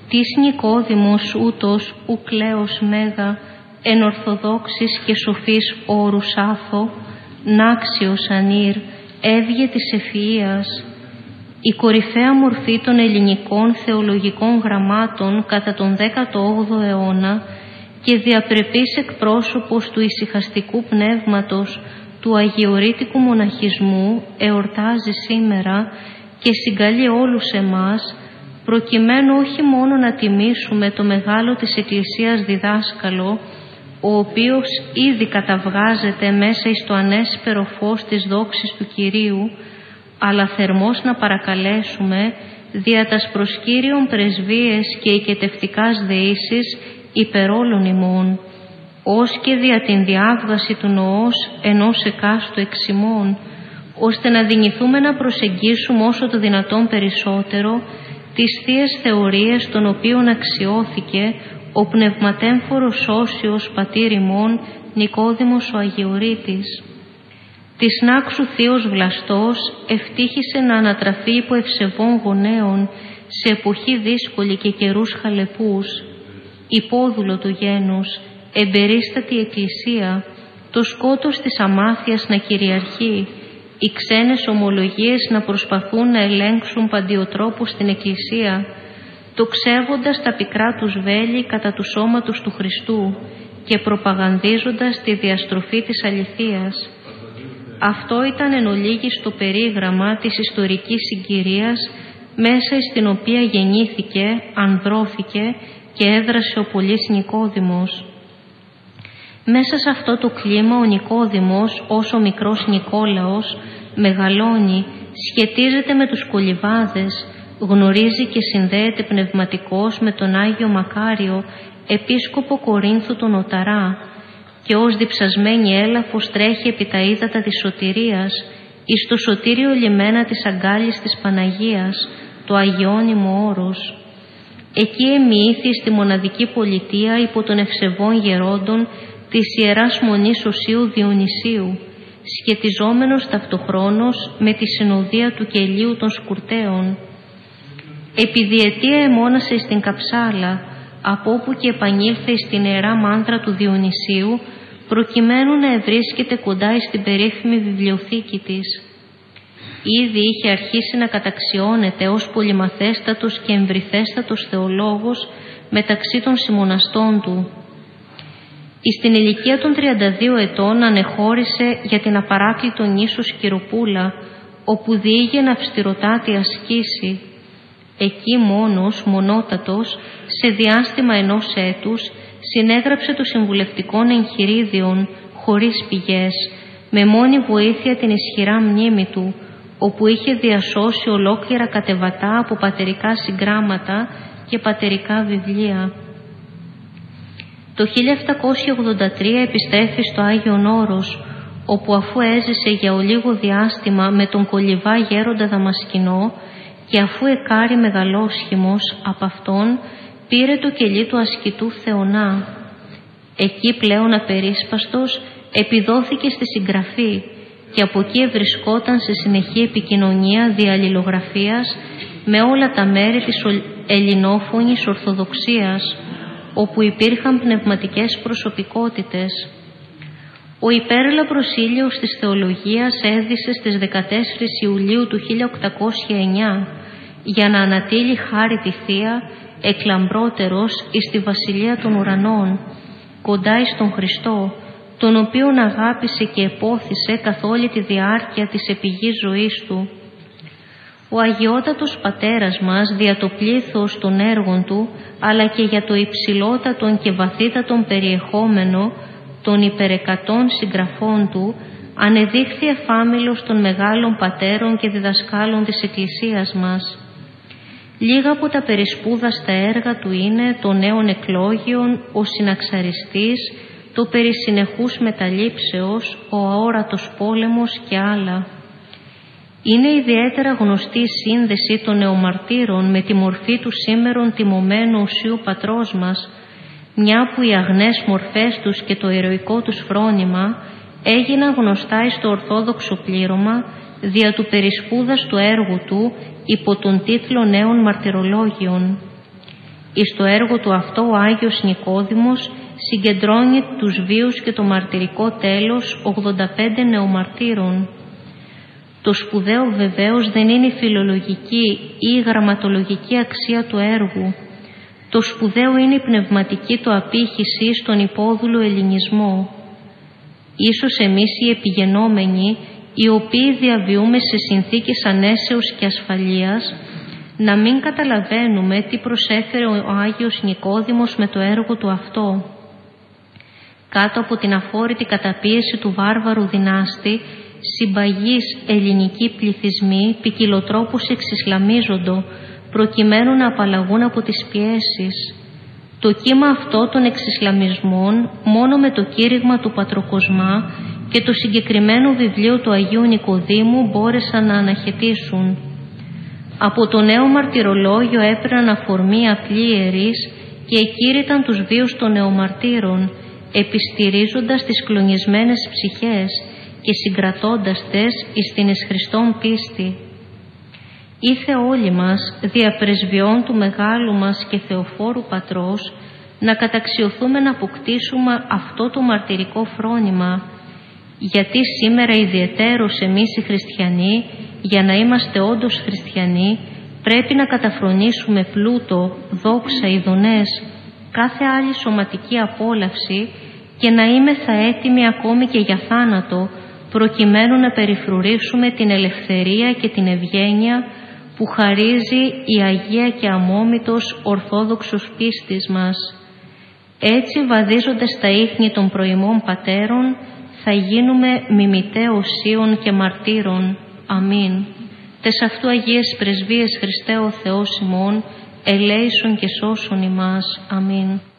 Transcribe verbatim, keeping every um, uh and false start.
Της Νικόδημος ούτως ου κλαίος μέγα, εν ορθοδόξης και σοφής όρους άθο, νάξιος ανήρ, έβγε της ευφυΐας. Η κορυφαία μορφή των ελληνικών θεολογικών γραμμάτων κατά τον δέκατο όγδοο αιώνα και διαπρεπής εκπρόσωπος του ησυχαστικού πνεύματος του αγιορείτικου μοναχισμού εορτάζει σήμερα και συγκαλεί όλους εμάς, προκειμένου όχι μόνο να τιμήσουμε το μεγάλο της Εκκλησίας διδάσκαλο, ο οποίος ήδη καταβγάζεται μέσα εις το ανέσπερο φως της δόξης του Κυρίου, αλλά θερμός να παρακαλέσουμε δια τας προς Κύριον πρεσβείες και οικετευτικάς δεήσεις υπερ όλων ημών, ως και δια την διάβγαση του νοός ενός εκάστου εξ ημών, ώστε να δυνηθούμε να προσεγγίσουμε όσο το δυνατόν περισσότερο τις θείες θεωρίες των οποίων αξιώθηκε ο πνευματέμφορος όσιος πατήρ ημών Νικόδημος ο Αγιορείτης. Της Νάξου θείος Βλαστός ευτύχησε να ανατραφεί υπό ευσεβών γονέων σε εποχή δύσκολη και καιρούς χαλεπούς, υπόδουλο του γένους, εμπερίστατη εκκλησία, το σκότος της αμάθειας να κυριαρχεί, οι ξένες ομολογίες να προσπαθούν να ελέγξουν παντιοτρόπους στην εκκλησία, το ξεύοντας τα πικρά τους βέλη κατά του σώματος του Χριστού και προπαγανδίζοντας τη διαστροφή της αληθείας. Αυτό ήταν εν ολίγης το περίγραμμα της ιστορικής συγκυρίας μέσα στην οποία γεννήθηκε, ανδρώθηκε και έδρασε ο πολύς Νικόδημος. Μέσα σε αυτό το κλίμα ο Νικόδημος, ως ο μικρός Νικόλαος, μεγαλώνει, σχετίζεται με τους κολυβάδες, γνωρίζει και συνδέεται πνευματικώς με τον Άγιο Μακάριο, επίσκοπο Κορίνθου τον Οταρά, και ως διψασμένη έλαφος τρέχει επί τα ύδατα της σωτηρίας, εις το σωτήριο λιμένα της αγκάλης της Παναγίας, το Αγιώνυμο Όρος. Εκεί εμοιήθη στη μοναδική πολιτεία υπό των ευσεβών γερόντων της Ιεράς Μονής Οσίου Διονυσίου, σχετιζόμενος ταυτοχρόνως με τη συνοδεία του κελίου των Σκουρτέων. Επί διετία εμόνασε στην Καψάλα, από όπου και επανήλθε στην Ιερά Μάντρα του Διονυσίου, προκειμένου να ευρίσκεται κοντά στην περίφημη βιβλιοθήκη της. Ήδη είχε αρχίσει να καταξιώνεται ως πολυμαθέστατος και εμβριθέστατος θεολόγος μεταξύ των συμμοναστών του. Στην ηλικία των τριάντα δύο ετών ανεχώρησε για την απαράκλητο νήσο Σκυροπούλα, όπου διήγαινε αυστηρωτάτη ασκήση. Εκεί μόνος, μονότατος, σε διάστημα ενός έτους, συνέγραψε το συμβουλευτικών εγχειρίδιων, χωρίς πηγές, με μόνη βοήθεια την ισχυρά μνήμη του, όπου είχε διασώσει ολόκληρα κατεβατά από πατερικά συγγράμματα και πατερικά βιβλία. Το χίλια επτακόσια ογδόντα τρία επιστρέφει στο Άγιον Όρος, όπου αφού έζησε για ολίγο διάστημα με τον κολυβά γέροντα Δαμασκηνό και αφού εκάρει μεγαλόσχημος από αυτόν, πήρε το κελί του ασκητού Θεονά. Εκεί πλέον απερίσπαστος επιδόθηκε στη συγγραφή και από εκεί ευρισκόταν σε συνεχή επικοινωνία διαλληλογραφίας με όλα τα μέρη της ελληνόφωνης Ορθοδοξίας, όπου υπήρχαν πνευματικές προσωπικότητες. Ο υπέρλαμπρος ήλιος της θεολογίας έδισε στις δεκατέσσερις Ιουλίου του χίλια οκτακόσια εννιά για να ανατείλει χάρη τη Θεία εκλαμπρότερος εις τη Βασιλεία των Ουρανών, κοντά εις τον Χριστό, τον οποίον αγάπησε και επόθησε καθ' όλη τη διάρκεια της επιγής ζωής του. Ο αγιότατος Πατέρας μας δια το πλήθος των έργων του, αλλά και για το υψηλότατον και βαθύτατον περιεχόμενο των υπερεκατών συγγραφών του, ανεδείχθη εφάμιλος των μεγάλων πατέρων και διδασκάλων της Εκκλησίας μας. Λίγα από τα περισπούδαστα έργα του είναι το Νέον Εκλόγιον, ο Συναξαριστής, το περί συνεχούς μεταλήψεως, ο Αόρατος Πόλεμος και άλλα. Είναι ιδιαίτερα γνωστή η σύνδεση των νεομαρτύρων με τη μορφή του σήμερον τιμωμένου Οσίου Πατρός μας, μια που οι αγνές μορφές τους και το ηρωικό τους φρόνημα έγιναν γνωστά εις το ορθόδοξο πλήρωμα δια του περισπούδας του έργου του υπό τον τίτλο Νέων Μαρτυρολόγιων. Εις το έργο του αυτό ο Άγιος Νικόδημος συγκεντρώνει τους βίους και το μαρτυρικό τέλος ογδόντα πέντε νεομαρτύρων. Το σπουδαίο βεβαίως δεν είναι η φιλολογική ή η γραμματολογική αξία του έργου. Το σπουδαίο είναι η πνευματική του απήχηση στον υπόδουλο ελληνισμό. Ίσως εμείς οι επιγενόμενοι, οι οποίοι διαβιούμε σε συνθήκες ανέσεως και ασφαλείας, να μην καταλαβαίνουμε τι προσέφερε ο Άγιος Νικόδημος με το έργο του αυτό. Κάτω από την αφόρητη καταπίεση του βάρβαρου δυνάστη, συμπαγείς ελληνικοί πληθυσμοί ποικιλοτρόπως εξισλαμίζοντο, προκειμένου να απαλλαγούν από τις πιέσεις. Το κύμα αυτό των εξισλαμισμών, μόνο με το κήρυγμα του Πατροκοσμά και το συγκεκριμένο βιβλίο του Αγίου Νικοδήμου μπόρεσαν να αναχαιτήσουν. Από το νέο μαρτυρολόγιο έπαιρναν αφορμή απλοί ιερείς και εκήρυταν τους βίους των νεομαρτύρων, επιστηρίζοντας τις κλονισμένες ψυχές και συγκρατώντας τες εις την εις Χριστόν πίστη. Ήθε όλοι μας, δια πρεσβειών του μεγάλου μας και θεοφόρου Πατρός, να καταξιωθούμε να αποκτήσουμε αυτό το μαρτυρικό φρόνημα, γιατί σήμερα ιδιαιτέρως εμείς οι χριστιανοί, για να είμαστε όντως χριστιανοί, πρέπει να καταφρονήσουμε πλούτο, δόξα, ειδονές, κάθε άλλη σωματική απόλαυση και να είμεθα έτοιμοι ακόμη και για θάνατο, προκειμένου να περιφρουρήσουμε την ελευθερία και την ευγένεια που χαρίζει η Αγία και αμόμητος Ορθόδοξος πίστης μας. Έτσι, βαδίζοντας τα ίχνη των προημών πατέρων, θα γίνουμε μιμητέ οσίων και μαρτύρων. Αμήν. Τες αυτού Αγίες Πρεσβείες Χριστέ ο Θεός ημών, ελέησον και σώσον ημάς. Αμήν.